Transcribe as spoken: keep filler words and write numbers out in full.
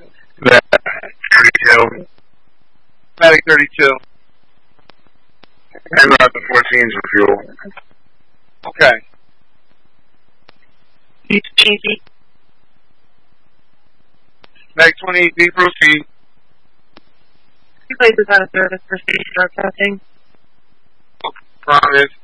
That thirty-two. Matic thirty-two. And about the fourteens for fuel. Okay. Cheesy. Matic twenty-eight B, proceed. Two places out of service for state start testing. Promise.